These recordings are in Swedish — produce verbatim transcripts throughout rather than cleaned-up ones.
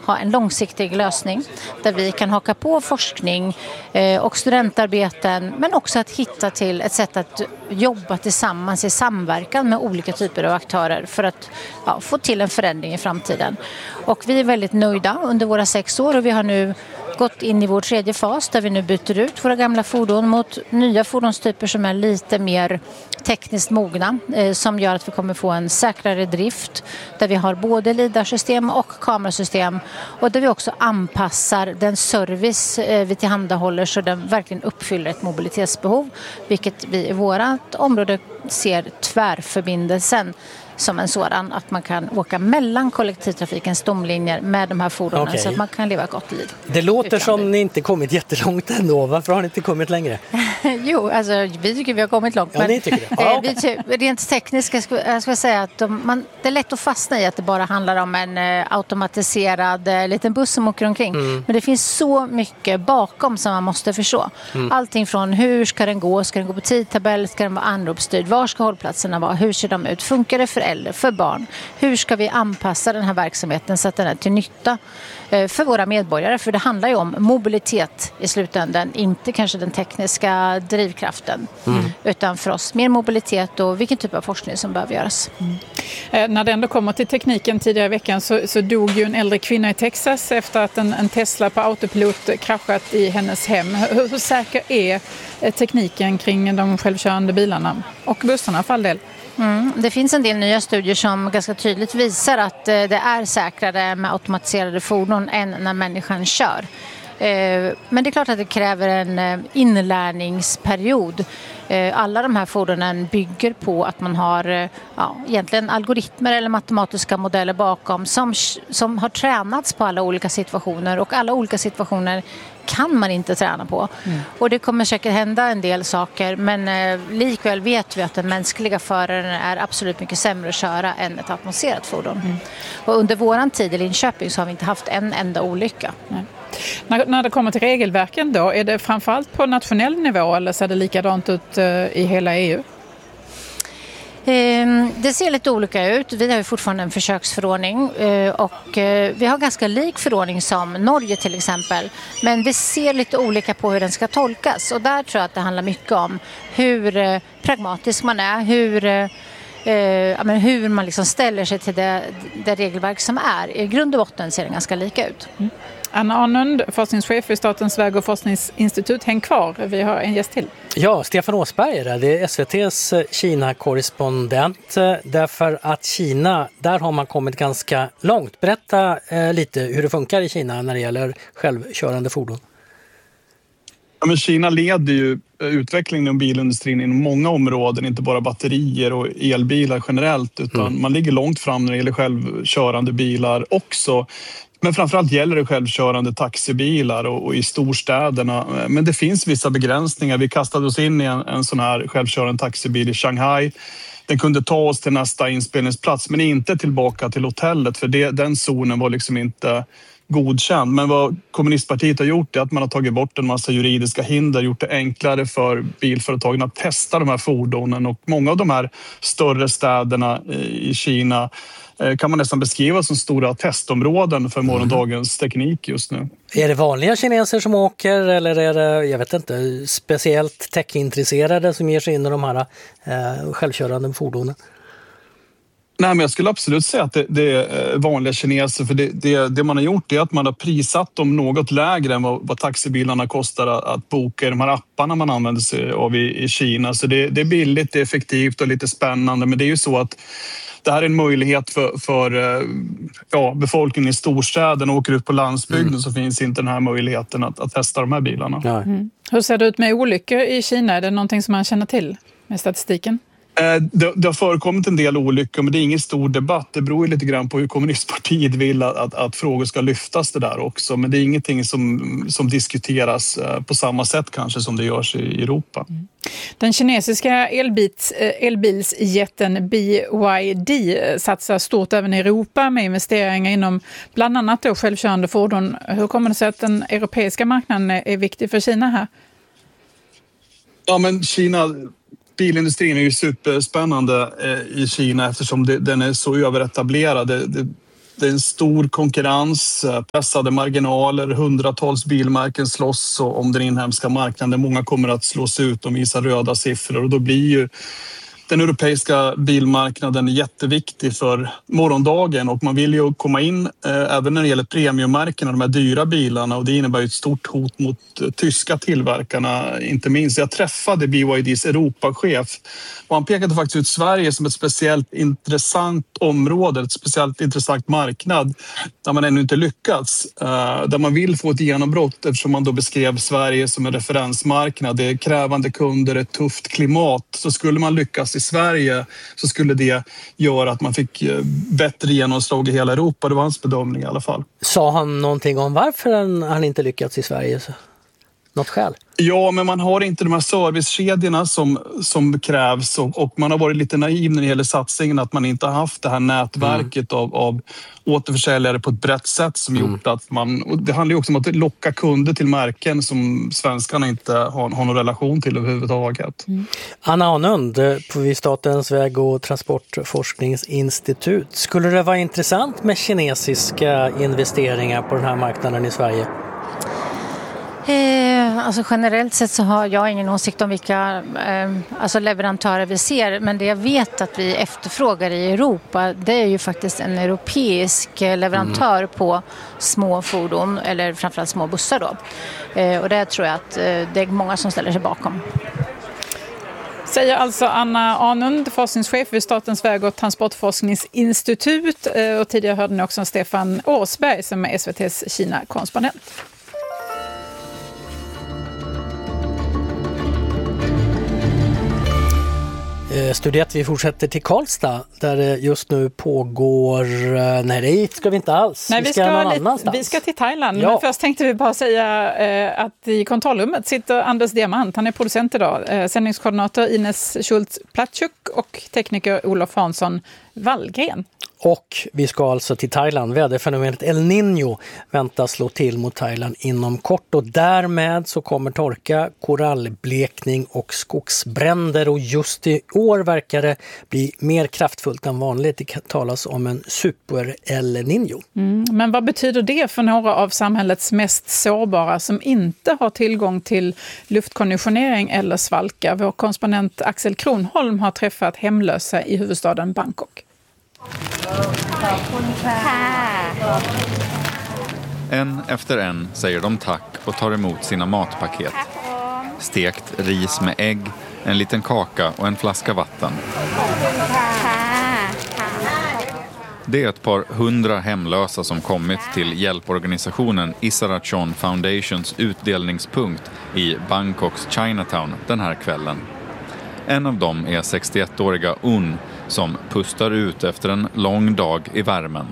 ha en långsiktig lösning där vi kan haka på forskning eh, och studentarbeten, men också att hitta till ett sätt att jobba tillsammans i samverkan med olika typer av aktörer för att ja, få till en förändring i framtiden. Och vi är väldigt nöjda under våra sex år och vi har nu gått in i vår tredje fas där vi nu byter ut våra gamla fordon mot nya fordonstyper som är lite mer tekniskt mogna, eh, som gör att vi kommer få en säkrare drift där vi har både lidarsystem och kamerasystem och där vi också anpassar den service eh, vi tillhandahåller så den verkligen uppfyller ett mobilitetsbehov, vilket vi i vårt område ser tvärförbindelsen som en sådan, att man kan åka mellan kollektivtrafikens stomlinjer med de här fordonen okay. så att man kan leva ett gott liv. Det låter som ni inte kommit jättelångt ändå. Varför har ni inte kommit längre? Jo, alltså vi tycker vi har kommit långt. Ja, men ni tycker det. Ah, okay. vi, rent tekniskt ska jag ska säga att de, man, det är lätt att fastna i att det bara handlar om en eh, automatiserad eh, liten buss som åker omkring. Mm. Men det finns så mycket bakom som man måste förstå. Mm. Allting från hur ska den gå? Ska den gå på tidtabell? Ska den vara anropsstyrd? Var ska hållplatserna vara? Hur ser de ut? Funkar det för äldre, för barn? Hur ska vi anpassa den här verksamheten så att den är till nytta för våra medborgare? För det handlar ju om mobilitet i slutändan, inte kanske den tekniska drivkraften, mm. utan för oss mer mobilitet och vilken typ av forskning som behöver göras. Mm. Eh, när det ändå kommer till tekniken tidigare i veckan så, så dog ju en äldre kvinna i Texas efter att en, en Tesla på autopilot kraschat i hennes hem. Hur, hur säker är tekniken kring de självkörande bilarna och bussarna för all del? Mm. Det finns en del nya studier som ganska tydligt visar att eh, det är säkrare med automatiserade fordon än när människan kör. Eh, men det är klart att det kräver en eh, inlärningsperiod. Eh, alla de här fordonen bygger på att man har eh, ja, egentligen algoritmer eller matematiska modeller bakom som, som har tränats på alla olika situationer, och alla olika situationer kan man inte träna på. Mm. Och det kommer säkert hända en del saker, men eh, likväl vet vi att den mänskliga föraren är absolut mycket sämre att köra än ett automatiserat fordon. Mm. Och under våran tid i Linköping så har vi inte haft en enda olycka. Nej. När, när det kommer till regelverken då, är det framförallt på nationell nivå eller ser det likadant ut eh, i hela E U? Det ser lite olika ut. Vi har ju fortfarande en försöksförordning och vi har ganska lik förordning som Norge till exempel. Men det ser lite olika på hur den ska tolkas. Och där tror jag att det handlar mycket om hur pragmatisk man är, hur, eh, hur man liksom ställer sig till det, det regelverk som är. I grund och botten ser det ganska lika ut. Mm. Anna Arnund, forskningschef vid Statens väg- och forskningsinstitut. Häng kvar, vi har en gäst till. Ja, Stefan Åsberg är det. Det är S V T:s Kina-korrespondent. Därför att Kina, där har man kommit ganska långt. Berätta eh, lite hur det funkar i Kina när det gäller självkörande fordon. Ja, men Kina leder ju utvecklingen inom bilindustrin inom många områden, inte bara batterier och elbilar generellt, utan mm. man ligger långt fram när det gäller självkörande bilar också. Men framförallt gäller det självkörande taxibilar och, och i storstäderna. Men det finns vissa begränsningar. Vi kastade oss in i en, en sån här självkörande taxibil i Shanghai. Den kunde ta oss till nästa inspelningsplats, men inte tillbaka till hotellet, för det, den zonen var liksom inte godkänd. Men vad kommunistpartiet har gjort är att man har tagit bort en massa juridiska hinder, gjort det enklare för bilföretagen att testa de här fordonen, och många av de här större städerna i Kina kan man nästan beskriva som stora testområden för morgondagens teknik just nu. Är det vanliga kineser som åker, eller är det, jag vet inte, speciellt techintresserade som ger sig in i de här eh, självkörande fordonen? Nej, men jag skulle absolut säga att det, det är vanliga kineser, för det, det, det man har gjort är att man har prissatt dem något lägre än vad, vad taxibilarna kostar att, att boka i de här apparna man använder sig av i, i Kina. Så det, det är billigt, det är effektivt och lite spännande, men det är ju så att det här är en möjlighet för, för ja, befolkningen i storstäden, och åker ut på landsbygden mm. så finns inte den här möjligheten att, att testa de här bilarna. Mm. Hur ser det ut med olyckor i Kina? Är det någonting som man känner till med statistiken? Det, det har förekommit en del olyckor, men det är ingen stor debatt. Det beror lite grann på hur kommunistpartiet vill att, att, att frågor ska lyftas det där också. Men det är ingenting som, som diskuteras på samma sätt kanske som det görs i Europa. Mm. Den kinesiska elbits, elbilsjätten B Y D satsar stort även i Europa med investeringar inom bland annat då självkörande fordon. Hur kommer det sig att den europeiska marknaden är viktig för Kina här? Ja, men Kina... Bilindustrin är ju superspännande i Kina eftersom det, den är så överetablerad. Det, det Det är en stor konkurrens, pressade marginaler, hundratals bilmärken slåss om den inhemska marknaden. Många kommer att slås ut, de visar röda siffror och då blir ju den europeiska bilmarknaden är jätteviktig för morgondagen och man vill ju komma in eh, även när det gäller premiummärkena, de här dyra bilarna, och det innebär ju ett stort hot mot eh, tyska tillverkarna, inte minst. Jag träffade B Y D:s Europachef och han pekade faktiskt ut Sverige som ett speciellt intressant område, ett speciellt intressant marknad där man ännu inte lyckats, eh, där man vill få ett genombrott eftersom man då beskrev Sverige som en referensmarknad. Det är krävande kunder, ett tufft klimat, så skulle man lyckas i Sverige så skulle det göra att man fick bättre genomslag i hela Europa. Det var hans bedömning i alla fall. Sa han någonting om varför han inte lyckats i Sverige? Något skäl? Ja, men man har inte de här servicekedjorna som, som krävs och, och man har varit lite naiv när det gäller satsningen att man inte har haft det här nätverket mm. av, av återförsäljare på ett brett sätt som mm. gjort att man... Och det handlar ju också om att locka kunder till märken som svenskarna inte har, har någon relation till överhuvudtaget. Mm. Anna Anund på Statens väg- och transportforskningsinstitut. Skulle det vara intressant med kinesiska investeringar på den här marknaden i Sverige? Eh, alltså generellt sett så har jag ingen åsikt om vilka eh, alltså leverantörer vi ser, men det jag vet att vi efterfrågar i Europa, det är ju faktiskt en europeisk leverantör mm. på små fordon eller framförallt små bussar då. Eh, och det tror jag att eh, det är många som ställer sig bakom. Säger alltså Anna Anund, forskningschef vid Statens väg- och transportforskningsinstitut, och tidigare hörde ni också Stefan Åsberg som är S V T:s Kina-korrespondent. Studiet, vi fortsätter till Karlstad där det just nu pågår... Nej, det ska vi inte alls. Nej, vi, vi, ska, ska någon annanstans. Vi ska till Thailand. Ja. Men först tänkte vi bara säga eh, att i kontrollrummet sitter Anders Diamant. Han är producent idag. Eh, sändningskoordinator Ines Schultz-Platschuk och tekniker Olof Hansson Wallgren. Och vi ska alltså till Thailand. Väderfenomenet El Niño väntas slå till mot Thailand inom kort och därmed så kommer torka, korallblekning och skogsbränder, och just i år verkar det bli mer kraftfullt än vanligt. Det talas om en super El Niño. Mm, men vad betyder det för några av samhällets mest sårbara som inte har tillgång till luftkonditionering eller svalka? Vår korrespondent Axel Kronholm har träffat hemlösa i huvudstaden Bangkok. En efter en säger de tack och tar emot sina matpaket. Stekt ris med ägg, en liten kaka och en flaska vatten. Det är ett par hundra hemlösa som kommit till hjälporganisationen Isarachon Foundations utdelningspunkt i Bangkoks Chinatown den här kvällen. En av dem är sextioettåriga Un som pustar ut efter en lång dag i värmen.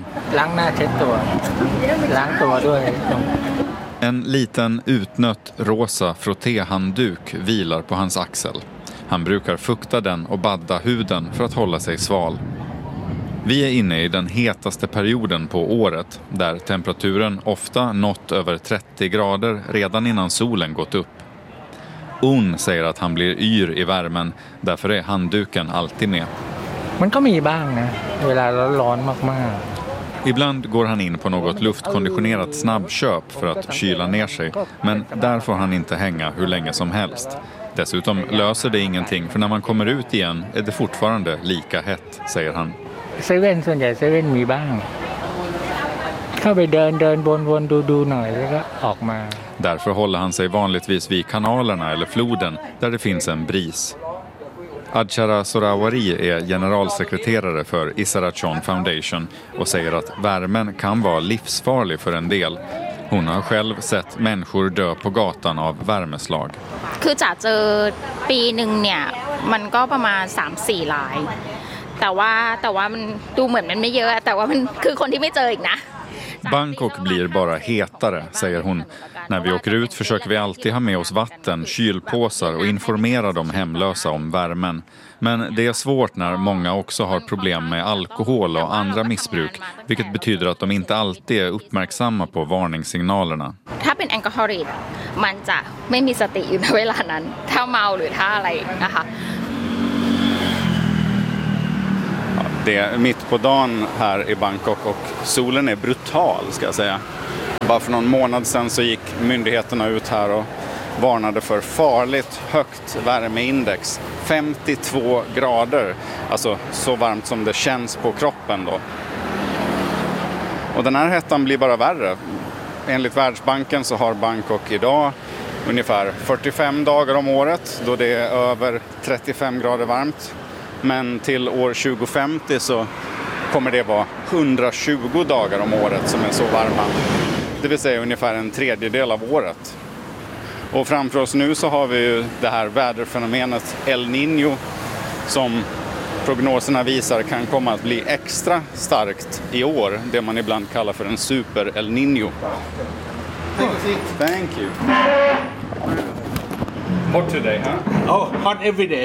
En liten utnött rosa frottéhandduk vilar på hans axel. Han brukar fukta den och badda huden för att hålla sig sval. Vi är inne i den hetaste perioden på året där temperaturen ofta nått över trettio grader redan innan solen gått upp. Un säger att han blir yr i värmen, därför är handduken alltid med. Ibland går han in på något luftkonditionerat snabbköp för att kyla ner sig, men där får han inte hänga hur länge som helst. Dessutom löser det ingenting, för när man kommer ut igen är det fortfarande lika hett, säger han. Därför håller han sig vanligtvis vid kanalerna eller floden där det finns en bris. Adchara Sorawari är generalsekreterare för Isarachon Foundation och säger att värmen kan vara livsfarlig för en del. Hon har själv sett människor dö på gatan av värmeslag. Bangkok blir bara hetare, säger hon. När vi åker ut försöker vi alltid ha med oss vatten, kylpåsar och informera de hemlösa om värmen. Men det är svårt när många också har problem med alkohol och andra missbruk, vilket betyder att de inte alltid är uppmärksamma på varningssignalerna. Det är mitt på dagen här i Bangkok och solen är brutal, ska jag säga. Bara för någon månad sedan så gick myndigheterna ut här och varnade för farligt högt värmeindex. femtiotvå grader, alltså så varmt som det känns på kroppen då. Och den här hettan blir bara värre. Enligt Världsbanken så har Bangkok idag ungefär fyrtiofem dagar om året då det är över trettiofem grader varmt. Men till år tjugo femtio så kommer det vara hundratjugo dagar om året som är så varma. Det vill säga ungefär en tredjedel av året. Och framför oss nu så har vi ju det här väderfenomenet El Niño som prognoserna visar kan komma att bli extra starkt i år. Det man ibland kallar för en super El Niño. Thank you. Hot today, huh? Oh, hot every day.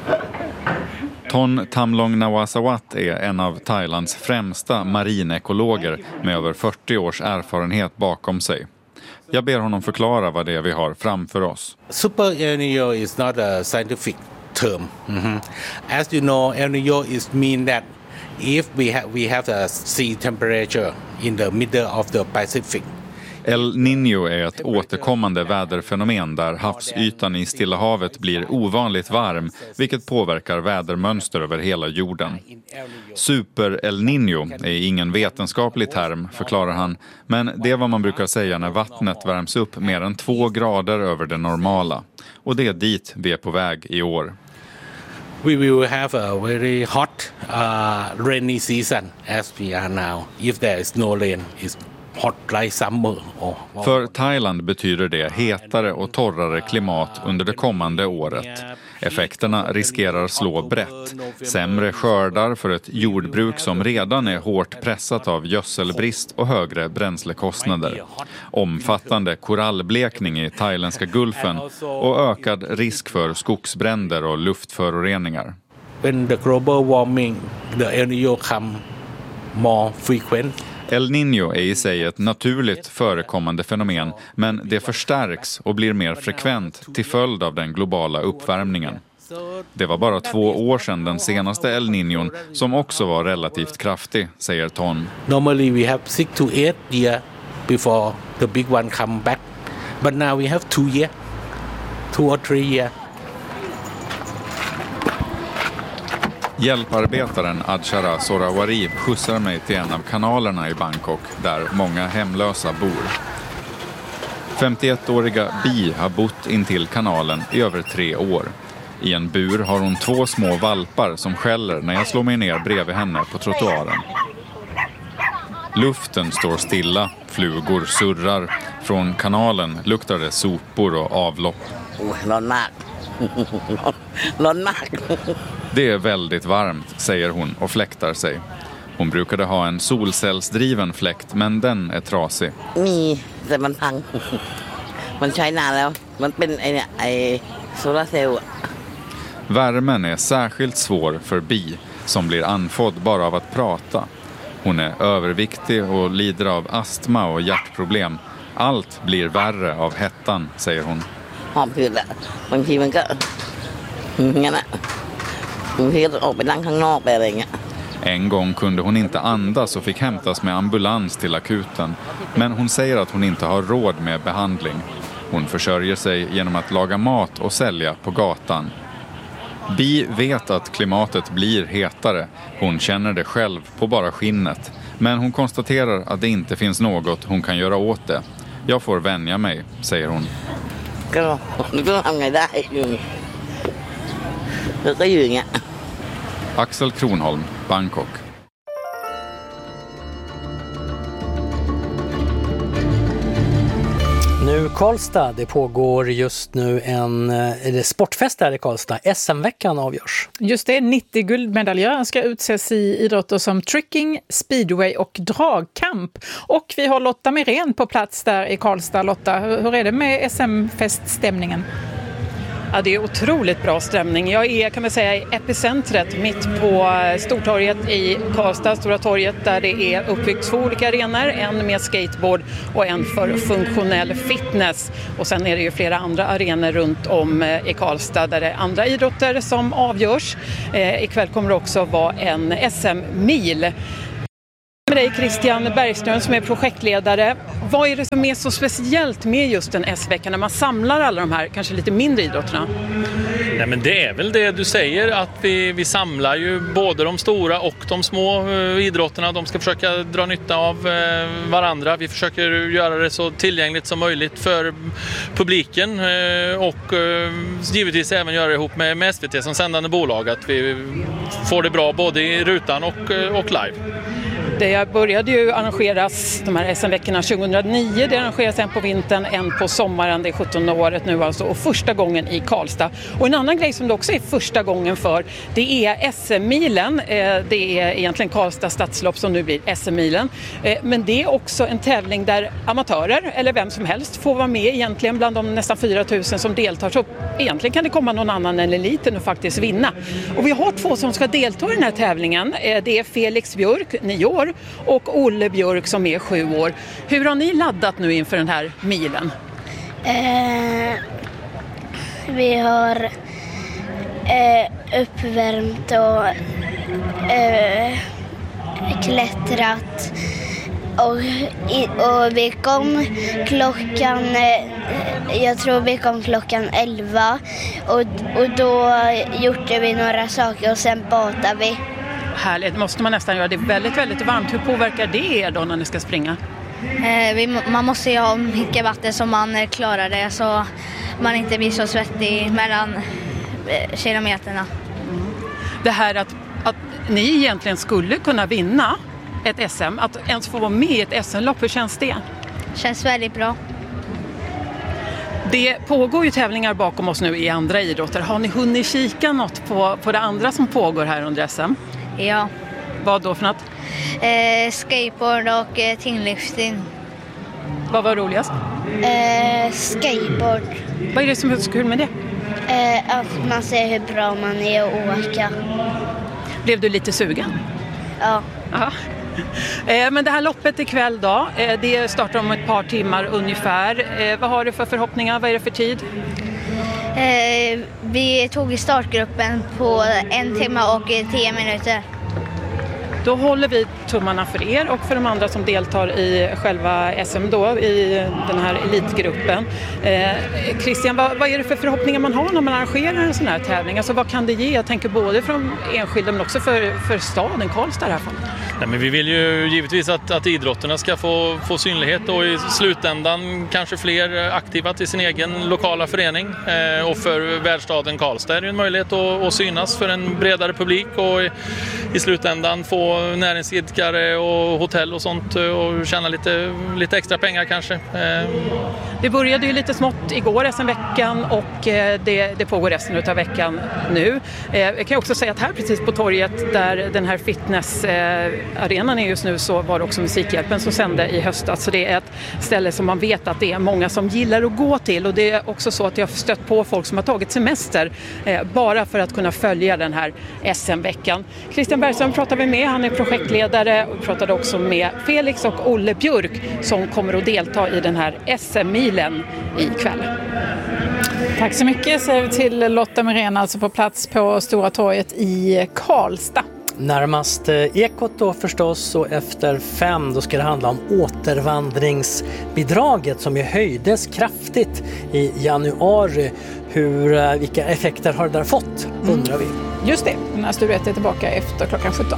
Ton Tamlong Nawasawat är en av Thailands främsta marinekologer med över fyrtio års erfarenhet bakom sig. Jag ber honom förklara vad det är vi har framför oss. Super El Niño is not a scientific term. Mm-hmm. As you know, El Niño is mean that if we have we have a sea temperature in the middle of the Pacific. El Niño är ett återkommande väderfenomen där havsytan i Stilla havet blir ovanligt varm, vilket påverkar vädermönster över hela jorden. Super El Niño är ingen vetenskaplig term, förklarar han, men det är vad man brukar säga när vattnet värms upp mer än två grader över det normala. Och det är dit vi är på väg i år. We will have a very hot uh, rainy season as we are now. If there is no rain, it's hot like summer. Or... För Thailand betyder det hetare och torrare klimat under det kommande året. Effekterna riskerar slå brett. Sämre skördar för ett jordbruk som redan är hårt pressat av gödselbrist och högre bränslekostnader. Omfattande korallblekning i thailändska gulfen och ökad risk för skogsbränder och luftföroreningar. When the global warming, the El Niño come more frequent. El Niño är i sig ett naturligt förekommande fenomen, men det förstärks och blir mer frekvent till följd av den globala uppvärmningen. Det var bara två år sedan den senaste El Niñon som också var relativt kraftig, säger Ton. Normally we have six to eight years before the big one come back, but now we have two years, two or three years. Hjälparbetaren Adshara Sorawari skjutsar mig till en av kanalerna i Bangkok där många hemlösa bor. femtioettåriga Bi har bott intill kanalen i över tre år. I en bur har hon två små valpar som skäller när jag slår mig ner bredvid henne på trottoaren. Luften står stilla, flugor surrar. Från kanalen luktar det sopor och avlopp. Det är väldigt varmt, säger hon och fläktar sig. Hon brukade ha en solcellsdriven fläkt, men den är trasig. Värmen är särskilt svår för Bi, som blir andfådd bara av att prata. Hon är överviktig och lider av astma och hjärtproblem. Allt blir värre av hettan, säger hon. En gång kunde hon inte andas och fick hämtas med ambulans till akuten. Men hon säger att hon inte har råd med behandling. Hon försörjer sig genom att laga mat och sälja på gatan. Bi vet att klimatet blir hetare. Hon känner det själv på bara skinnet. Men hon konstaterar att det inte finns något hon kan göra åt det. Jag får vänja mig, säger hon. Axel Kronholm, Bangkok. Nu Karlstad, det pågår just nu en det sportfest här i Karlstad. S M-veckan avgörs. Just det, nittio guldmedaljörer ska utses i idrotter som tricking, speedway och dragkamp. Och vi har Lotta Mirén på plats där i Karlstad. Lotta, hur är det med S M-feststämningen? Ja, det är otroligt bra stämning. Jag är, kan man säga, i epicentret mitt på Stortorget i Karlstad, Stora torget, där det är uppbyggt två olika arenor, en med skateboard och en för funktionell fitness. Och sen är det ju flera andra arenor runt om i Karlstad där det är andra idrotter som avgörs. Eh, ikväll kommer det också vara en S M-mil. Med dig Christian Bergström som är projektledare. Vad är det som är så speciellt med just en S-vecka när man samlar alla de här kanske lite mindre idrotterna? Nej, men det är väl det du säger, att vi, vi samlar ju både de stora och de små eh, idrotterna. De ska försöka dra nytta av eh, varandra. Vi försöker göra det så tillgängligt som möjligt för publiken eh, och eh, givetvis även göra det ihop med, med S V T som sändande bolag, att vi får det bra både i rutan och, och live. Det började ju arrangeras, de här S M-veckorna tjugohundranio, det arrangeras en på vintern, en på sommaren, det är sjuttonde året nu alltså, och första gången i Karlstad. Och en annan grej som det också är första gången för, det är S M-milen, det är egentligen Karlstad stadslopp som nu blir S M-milen, men det är också en tävling där amatörer eller vem som helst får vara med egentligen bland de nästan fyra tusen som deltar, så egentligen kan det komma någon annan än eliten och faktiskt vinna. Och vi har två som ska delta i den här tävlingen, det är Felix Björk, nio år, och Olle Björk som är sju år. Hur har ni laddat nu inför den här milen? Eh, vi har eh, uppvärmt och eh, klättrat och, i, och vi kom klockan eh, jag tror vi kom klockan elva och, och då gjorde vi några saker och sen badade vi. Härligt, måste man nästan göra. Det är väldigt, väldigt varmt. Hur påverkar det er då när ni ska springa? Eh, vi, man måste ju ha mycket vatten så man klarar det, så man inte blir så svettig mellan eh, kilometerna. Mm. Det här att, att ni egentligen skulle kunna vinna ett S M, att ens få vara med i ett S M-lopp, hur känns det? Känns väldigt bra. Det pågår ju tävlingar bakom oss nu i andra idrotter. Har ni hunnit kika något på, på det andra som pågår här under S M? Ja. Vad då för något? Eh, skateboard och eh, tyngdlyftning. Vad var roligast? Eh, skateboard. Vad är det som är så kul med det? Eh, att man ser hur bra man är att åka. Blev du lite sugen? Ja. Aha. Eh, men det här loppet ikväll då, eh, det startar om ett par timmar ungefär. Eh, vad har du för förhoppningar? Vad är det för tid? Eh, vi tog i startgruppen på en timme och tio minuter. Då håller vi tummarna för er och för de andra som deltar i själva S M då, i den här elitgruppen. Eh, Christian, vad, vad är det för förhoppningar man har när man arrangerar en sån här tävling? Alltså vad kan det ge? Jag tänker både från enskilda men också för, för staden Karlstad i det här fallet. Nej, men vi vill ju givetvis att, att idrotterna ska få, få synlighet och i slutändan kanske fler aktiva till sin egen lokala förening. Eh, och för värdstaden Karlstad är det en möjlighet att, att synas för en bredare publik och i, i slutändan få näringsidkare och hotell och sånt och tjäna lite, lite extra pengar kanske. Eh. Det började ju lite smått igår S M-veckan och det, det pågår resten av veckan nu. Eh, jag kan också säga att här precis på torget där den här fitnessarenan är just nu, så var det också Musikhjälpen som sände i höstas. Så det är ett ställe som man vet att det är många som gillar att gå till, och det är också så att jag har stött på folk som har tagit semester eh, bara för att kunna följa den här S M-veckan. Christian Bergström pratar vi med, han är projektledare, och pratade också med Felix och Olle Björk som kommer att delta i den här S M-milen ikväll. Tack så mycket, säger vi till Lotta Mirén, alltså på plats på Stora torget i Karlstad. Närmast Ekot då förstås, och efter fem då ska det handla om återvandringsbidraget som ju höjdes kraftigt i januari. Hur, vilka effekter har det där fått, undrar vi. Just det, den här studiet är tillbaka efter klockan sjutton.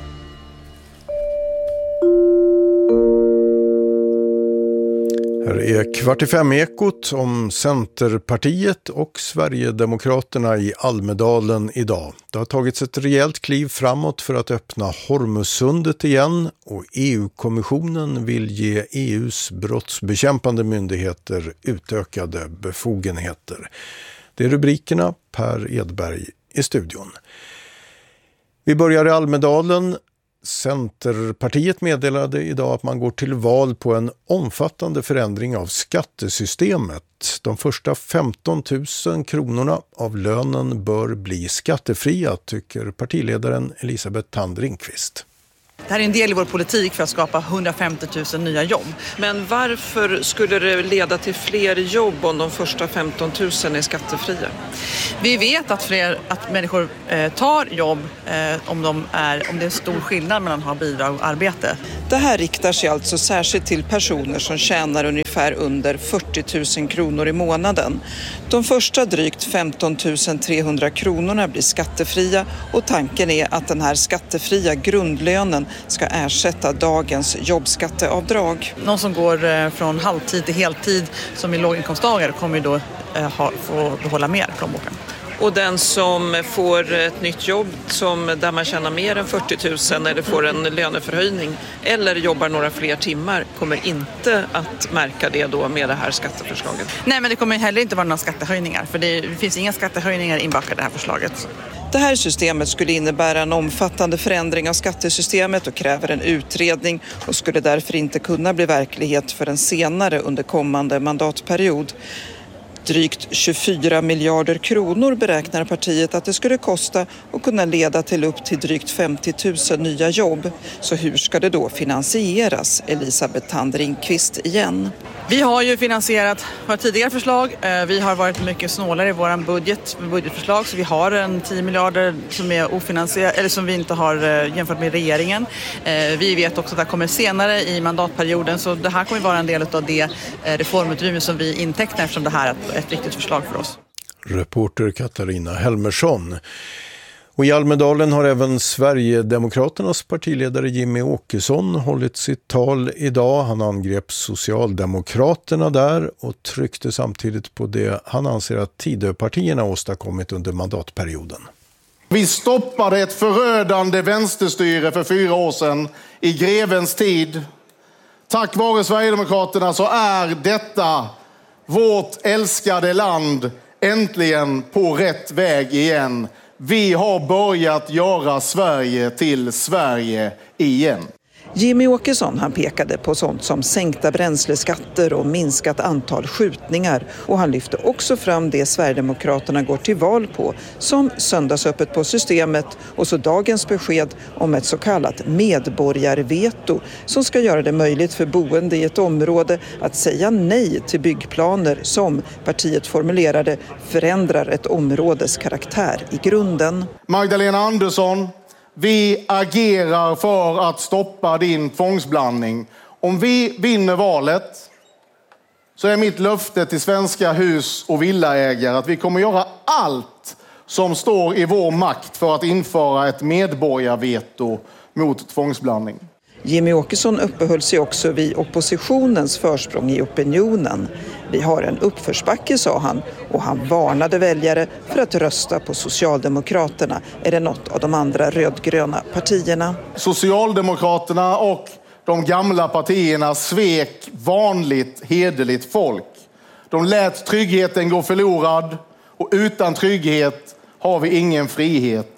Här är kvart i fem Ekot om Centerpartiet och Sverigedemokraterna i Almedalen idag. Det har tagits ett rejält kliv framåt för att öppna Hormuzsundet igen, och E U-kommissionen vill ge E U:s brottsbekämpande myndigheter utökade befogenheter. Det är rubrikerna. Per Edberg i studion. Vi börjar i Almedalen. Centerpartiet meddelade idag att man går till val på en omfattande förändring av skattesystemet. De första femton tusen kronorna av lönen bör bli skattefria, tycker partiledaren Elisabeth Thand Ringqvist. Det här är en del i vår politik för att skapa hundrafemtio tusen nya jobb. Men varför skulle det leda till fler jobb om de första femton tusen är skattefria? Vi vet att, fler, att människor eh, tar jobb eh, om, de är, om det är stor skillnad mellan att ha bidrag och arbete. Det här riktar sig alltså särskilt till personer som tjänar ungefär under fyrtio tusen kronor i månaden. De första drygt femton tusen trehundra kronorna blir skattefria och tanken är att den här skattefria grundlönen ska ersätta dagens jobbskatteavdrag. Någon som går från halvtid till heltid som är låginkomsttagare kommer ju då eh, ha, få behålla mer plånboken. Och den som får ett nytt jobb som, där man tjänar mer än fyrtio tusen eller får en löneförhöjning eller jobbar några fler timmar kommer inte att märka det då med det här skatteförslaget. Nej, men det kommer heller inte vara några skattehöjningar för det finns inga skattehöjningar inbakade i det här förslaget. Det här systemet skulle innebära en omfattande förändring av skattesystemet och kräver en utredning och skulle därför inte kunna bli verklighet förrän senare under kommande mandatperiod. Drygt tjugofyra miljarder kronor beräknar partiet att det skulle kosta och kunna leda till upp till drygt femtio tusen nya jobb. Så hur ska det då finansieras? Elisabeth Thand Ringqvist igen. Vi har ju finansierat våra tidigare förslag. Vi har varit mycket snålare i vår budget, budgetförslag så vi har en tio miljarder som är ofinansierade eller som vi inte har jämfört med regeringen. Vi vet också att det kommer senare i mandatperioden så det här kommer vara en del av det reformutrymme som vi intecknar eftersom det här är ett viktigt förslag för oss. Reporter Katarina Helmersson. Och i Almedalen har även Sverigedemokraternas partiledare Jimmie Åkesson hållit sitt tal idag. Han angrep Socialdemokraterna där och tryckte samtidigt på det han anser att Tidöpartierna åstadkommit under mandatperioden. Vi stoppade ett förödande vänsterstyre för fyra år sedan i grevens tid. Tack vare Sverigedemokraterna så är detta vårt älskade land äntligen på rätt väg igen. Vi har börjat göra Sverige till Sverige igen. Jimmie Åkesson han pekade på sånt som sänkta bränsleskatter och minskat antal skjutningar. Och han lyfte också fram det Sverigedemokraterna går till val på som söndagsöppet på systemet och så dagens besked om ett så kallat medborgarveto som ska göra det möjligt för boende i ett område att säga nej till byggplaner som partiet formulerade förändrar ett områdes karaktär i grunden. Magdalena Andersson, vi agerar för att stoppa din tvångsblandning. Om vi vinner valet så är mitt löfte till svenska hus- och villaägare att vi kommer göra allt som står i vår makt för att införa ett medborgarveto mot tvångsblandning. Jimmie Åkesson uppehöll sig också vid oppositionens försprång i opinionen. Vi har en uppförsbacke, sa han, och han varnade väljare för att rösta på Socialdemokraterna eller något av de andra rödgröna partierna. Socialdemokraterna och de gamla partierna svek vanligt hederligt folk. De lät tryggheten gå förlorad och utan trygghet har vi ingen frihet.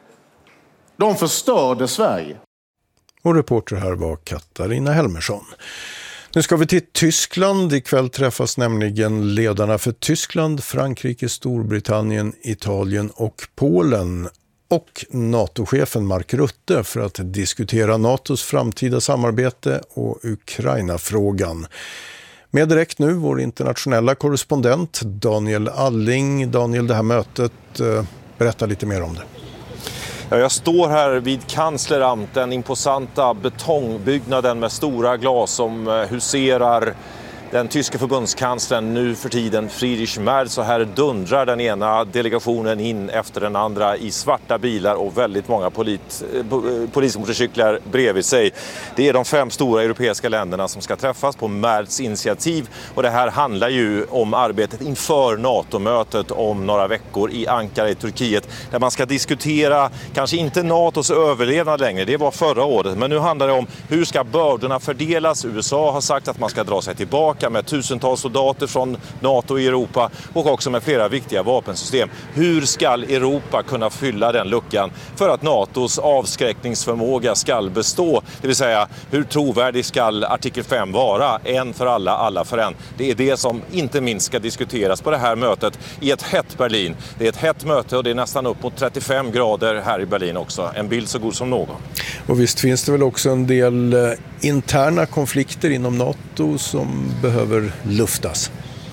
De förstörde Sverige. Och reporter här var Katarina Helmersson. Nu ska vi till Tyskland. Ikväll träffas nämligen ledarna för Tyskland, Frankrike, Storbritannien, Italien och Polen och NATO-chefen Mark Rutte för att diskutera NATOs framtida samarbete och Ukraina-frågan. Med direkt nu vår internationella korrespondent Daniel Alling. Daniel, det här mötet, berätta lite mer om det. Jag står här vid Kansleramt, den imposanta betongbyggnaden med stora glas som huserar den tyska förbundskanslern nu för tiden Friedrich Merz. Så här dundrar den ena delegationen in efter den andra i svarta bilar och väldigt många polit, polismotorcyklar bredvid sig. Det är de fem stora europeiska länderna som ska träffas på Merz initiativ och det här handlar ju om arbetet inför NATO-mötet om några veckor i Ankara i Turkiet där man ska diskutera kanske inte NATOs överlevnad längre, det var förra året, men nu handlar det om hur ska bördorna fördelas. U S A har sagt att man ska dra sig tillbaka. samverka med tusentals soldater från NATO i Europa och också med flera viktiga vapensystem. Hur ska Europa kunna fylla den luckan för att NATOs avskräckningsförmåga ska bestå? Det vill säga, hur trovärdig ska artikel fem vara? En för alla, alla för en. Det är det som inte minst ska diskuteras på det här mötet i ett hett Berlin. Det är ett hett möte och det är nästan upp mot trettiofem grader här i Berlin också. En bild så god som någon. Och visst finns det väl också en del eh, interna konflikter inom NATO som behöver luftas?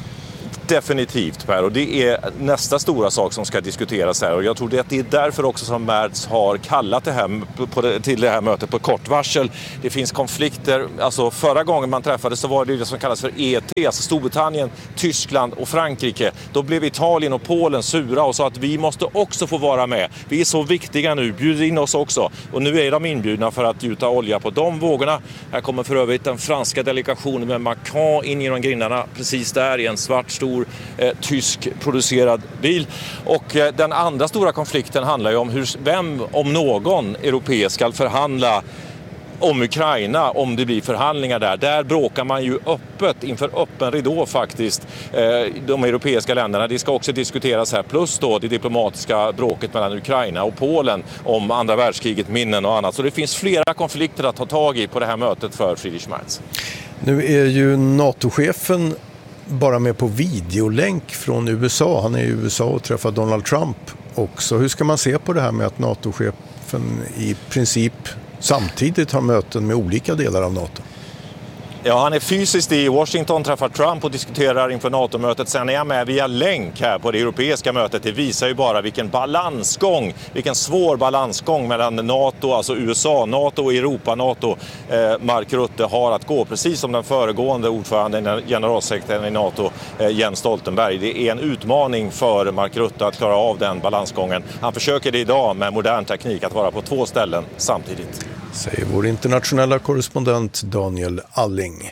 Definitivt, Per, och det är nästa stora sak som ska diskuteras här, och jag tror att det är därför också som Merz har kallat det här på det, till det här mötet på kort varsel. Det finns konflikter, alltså förra gången man träffades så var det det som kallas för E T, alltså Storbritannien, Tyskland och Frankrike. Då blev Italien och Polen sura och sa att vi måste också få vara med. Vi är så viktiga nu, bjud in oss också. Och nu är de inbjudna för att gjuta olja på de vågorna. Här kommer för övrigt den franska delegationen med Macron in genom grindarna, precis där i en svart stor Eh, tysk producerad bil. Och eh, den andra stora konflikten handlar ju om hur, vem om någon europeisk ska förhandla om Ukraina, om det blir förhandlingar där. Där bråkar man ju öppet, inför öppen ridå faktiskt, eh, de europeiska länderna. Det ska också diskuteras här, plus då det diplomatiska bråket mellan Ukraina och Polen om andra världskriget, minnen och annat. Så det finns flera konflikter att ta tag i på det här mötet för Friedrich Merz. Nu är ju NATO-chefen bara med på videolänk från U S A. Han är i U S A och träffar Donald Trump också. Hur ska man se på det här med att NATO-chefen i princip samtidigt har möten med olika delar av NATO? Ja, han är fysiskt i Washington, träffar Trump och diskuterar inför NATO-mötet. Sen är jag med via länk här på det europeiska mötet. Det visar ju bara vilken balansgång, vilken svår balansgång mellan NATO, alltså U S A, NATO och Europa-NATO eh, Mark Rutte har att gå. Precis som den föregående ordföranden, generalsekreteraren i NATO, eh, Jens Stoltenberg. Det är en utmaning för Mark Rutte att klara av den balansgången. Han försöker det idag med modern teknik att vara på två ställen samtidigt. Säger vår internationella korrespondent Daniel Alling.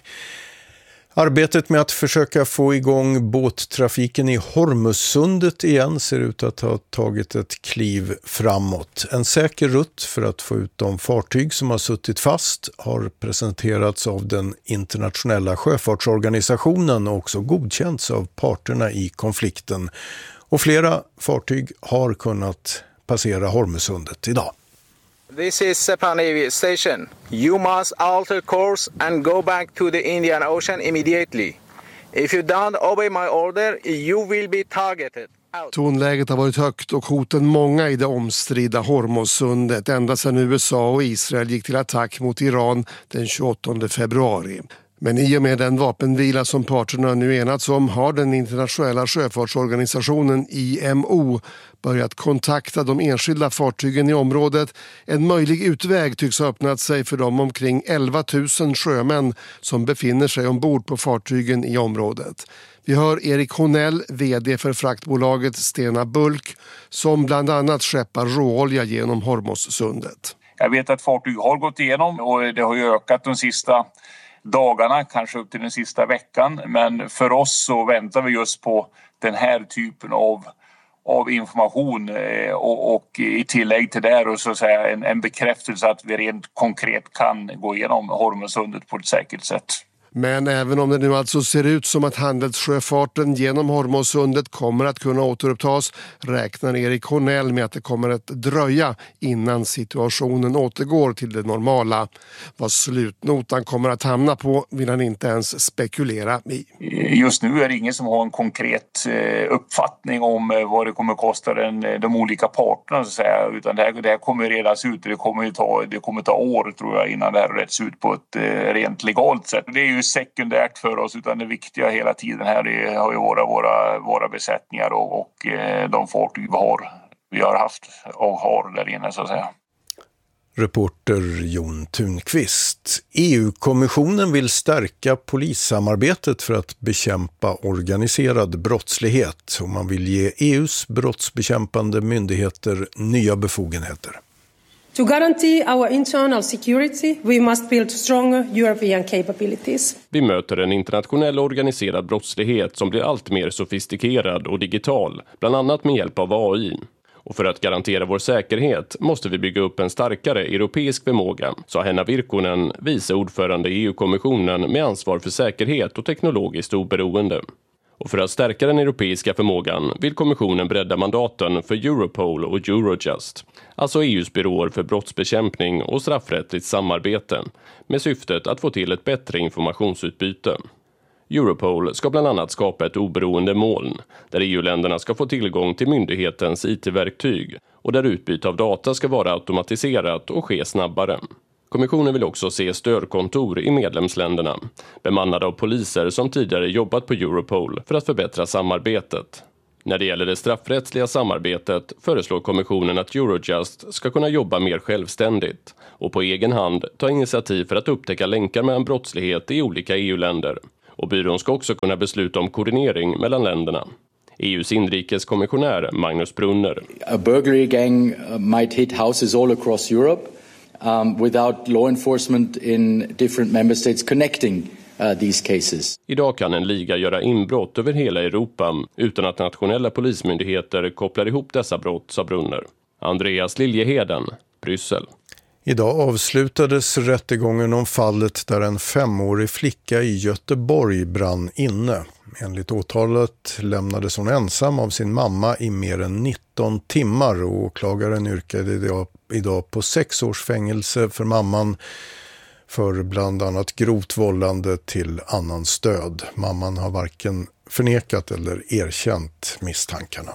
Arbetet med att försöka få igång båttrafiken i Hormuzsundet igen ser ut att ha tagit ett kliv framåt. En säker rutt för att få ut de fartyg som har suttit fast har presenterats av den internationella sjöfartsorganisationen och också godkänts av parterna i konflikten. Och flera fartyg har kunnat passera Hormuzsundet idag. This is Sepang Navy Station. You must alter course and go back to the Indian Ocean immediately. If you don't obey my order, you will be targeted. Tonläget har varit högt och hoten många i det omstridda Hormuzsundet ända sedan U S A och Israel gick till attack mot Iran den tjugoåttonde februari. Men i och med den vapenvila som parterna nu enats om har den internationella sjöfartsorganisationen I M O börjat kontakta de enskilda fartygen i området. En möjlig utväg tycks ha öppnat sig för de omkring elva tusen sjömän som befinner sig ombord på fartygen i området. Vi hör Erik Honell, vd för fraktbolaget Stena Bulk, som bland annat skeppar råolja genom Hormuzsundet. Jag vet att fartyg har gått igenom och det har ju ökat de sista dagarna, kanske upp till den sista veckan. Men för oss så väntar vi just på den här typen av, av information och, och i tillägg till det och så att säga en, en bekräftelse att vi rent konkret kan gå igenom Hormuzsundet på ett säkert sätt. Men även om det nu alltså ser ut som att handelssjöfarten genom Hormuzsundet kommer att kunna återupptas räknar Erik Honell med att det kommer att dröja innan situationen återgår till det normala. Vad slutnotan kommer att hamna på vill han inte ens spekulera i. Just nu är det ingen som har en konkret uppfattning om vad det kommer att kosta den, de olika parterna så att säga, utan det här, det här kommer redas ut och det kommer ta, det kommer ta år tror jag innan det här rätts ut på ett rent legalt sätt. Det är ju sekundärt för oss utan det viktiga hela tiden här är, har ju våra, våra, våra besättningar och, och de fartyg vi har, vi har haft och har där inne så att säga. Reporter Jon Thunqvist. E U-kommissionen vill stärka polissamarbetet för att bekämpa organiserad brottslighet och man vill ge E U:s brottsbekämpande myndigheter nya befogenheter. To guarantee our internal security, we must build stronger European capabilities. Vi möter en internationell organiserad brottslighet som blir allt mer sofistikerad och digital, bland annat med hjälp av A I. Och för att garantera vår säkerhet måste vi bygga upp en starkare europeisk förmåga, sa Henna Virkkonen, vice ordförande i E U-kommissionen med ansvar för säkerhet och teknologiskt oberoende. Och för att stärka den europeiska förmågan vill kommissionen bredda mandaten för Europol och Eurojust, alltså E U:s byråer för brottsbekämpning och straffrättsligt samarbete, med syftet att få till ett bättre informationsutbyte. Europol ska bland annat skapa ett oberoende moln, där E U-länderna ska få tillgång till myndighetens I T-verktyg och där utbyte av data ska vara automatiserat och ske snabbare. Kommissionen vill också se stödkontor i medlemsländerna, bemannade av poliser som tidigare jobbat på Europol för att förbättra samarbetet. När det gäller det straffrättsliga samarbetet föreslår kommissionen att Eurojust ska kunna jobba mer självständigt och på egen hand ta initiativ för att upptäcka länkar mellan brottslighet i olika E U-länder. Och byrån ska också kunna besluta om koordinering mellan länderna. E U:s inrikeskommissionär Magnus Brunner. A burglary gang might hit houses all across Europe um, without law enforcement in different member states connecting uh, these cases. Idag kan en liga göra inbrott över hela Europa utan att nationella polismyndigheter kopplar ihop dessa brott, sa Brunner. Andreas Liljeheden, Bryssel. Idag avslutades rättegången om fallet där en femårig flicka i Göteborg brann inne. Enligt åtalet lämnades hon ensam av sin mamma i mer än nitton timmar och åklagaren yrkade idag på sex års fängelse för mamman för bland annat grovt vållande till annan stöd. Mamman har varken förnekat eller erkänt misstankarna.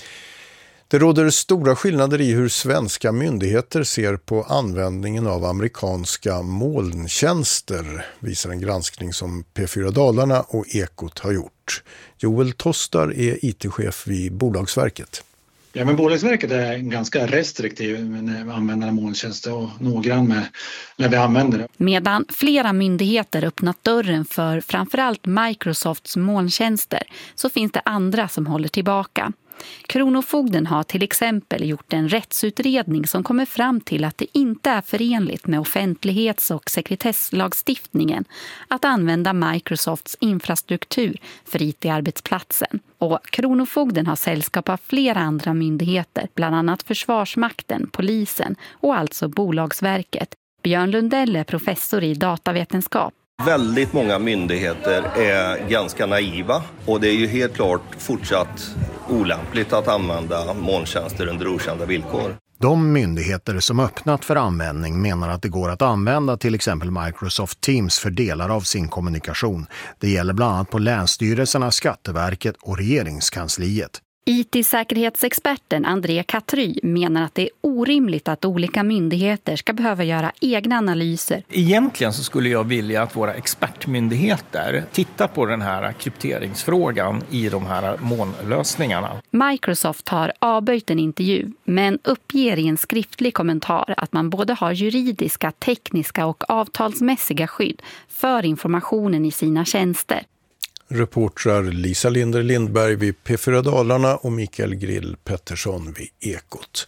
Det råder stora skillnader i hur svenska myndigheter ser på användningen av amerikanska molntjänster, visar en granskning som P fyra Dalarna och Ekot har gjort. Joel Tostar är I T-chef vid Bolagsverket. Ja, men Bolagsverket är ganska restriktiv med användande av molntjänster och noggrann med när vi använder det. Medan flera myndigheter öppnat dörren för framförallt Microsofts molntjänster så finns det andra som håller tillbaka. Kronofogden har till exempel gjort en rättsutredning som kommer fram till att det inte är förenligt med offentlighets- och sekretesslagstiftningen att använda Microsofts infrastruktur för I T-arbetsplatsen. Och Kronofogden har sällskap av flera andra myndigheter, bland annat Försvarsmakten, polisen och alltså Bolagsverket. Björn Lundell är professor i datavetenskap. Väldigt många myndigheter är ganska naiva och det är ju helt klart fortsatt olämpligt att använda molntjänster under okända villkor. De myndigheter som öppnat för användning menar att det går att använda till exempel Microsoft Teams för delar av sin kommunikation. Det gäller bland annat på länsstyrelserna, Skatteverket och regeringskansliet. I T-säkerhetsexperten André Katry menar att det är orimligt att olika myndigheter ska behöva göra egna analyser. Egentligen så skulle jag vilja att våra expertmyndigheter tittar på den här krypteringsfrågan i de här molnlösningarna. Microsoft har avböjt en intervju men uppger i en skriftlig kommentar att man både har juridiska, tekniska och avtalsmässiga skydd för informationen i sina tjänster. Reportrar Lisa Linder Lindberg vid P fyra Dalarna och Mikael Grill Pettersson vid Ekot.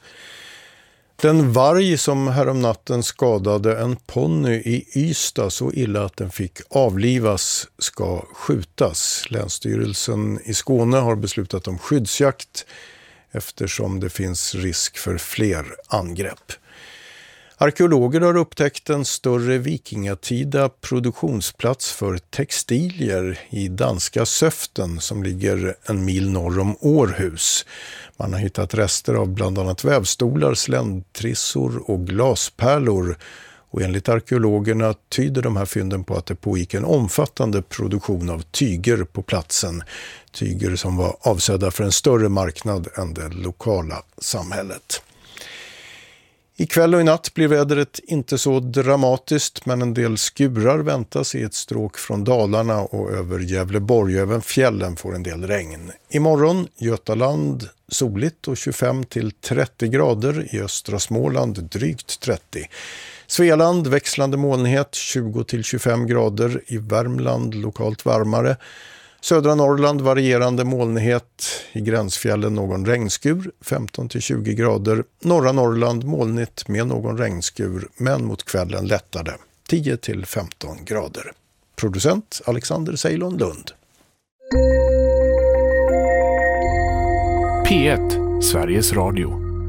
Den varg som häromnatten skadade en ponny i Ystad så illa att den fick avlivas ska skjutas. Länsstyrelsen i Skåne har beslutat om skyddsjakt eftersom det finns risk för fler angrepp. Arkeologer har upptäckt en större vikingatida produktionsplats för textilier i danska Söften som ligger en mil norr om Århus. Man har hittat rester av bland annat vävstolar, sländtrissor och glaspärlor. Och enligt arkeologerna tyder de här fynden på att det pågick en omfattande produktion av tyger på platsen. Tyger som var avsedda för en större marknad än det lokala samhället. Ikväll och i natt blir vädret inte så dramatiskt men en del skurar väntas i ett stråk från Dalarna och över Gävleborg. Även fjällen får en del regn. Imorgon Götaland soligt och tjugofem till trettio grader, i östra Småland drygt trettio. Svealand växlande molnighet tjugo till tjugofem grader, i Värmland lokalt varmare. Södra Norrland varierande molnighet, i gränsfjällen någon regnskur, femton till tjugo grader. Norra Norrland molnigt med någon regnskur, men mot kvällen lättare, tio till femton grader. Producent Alexander Ceylon Lund. P ett, Sveriges Radio.